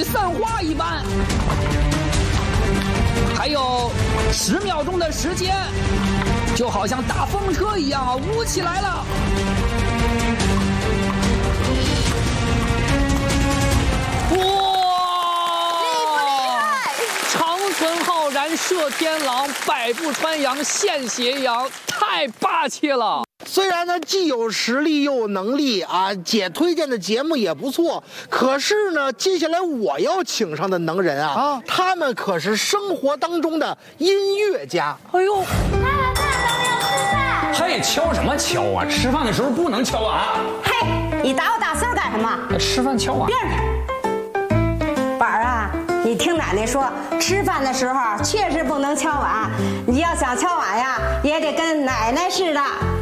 散花一般。还有10秒钟的时间，就好像大风车一样啊，舞起来了。哇！ 厉不厉害？ 长存浩然射天狼，百步穿杨现斜阳，太霸气了。 虽然呢既有实力又有能力啊，姐推荐的节目也不错，可是呢，接下来我要请上的能人啊，他们可是生活当中的音乐家。 哎呦， 爸爸，咱们要吃饭。 嘿，敲什么敲啊？吃饭的时候不能敲碗。 嘿，你打我打声干什么？ 吃饭敲碗。 边上，宝儿啊，你听奶奶说，吃饭的时候确实不能敲碗，你要想敲碗呀，也得跟奶奶似的。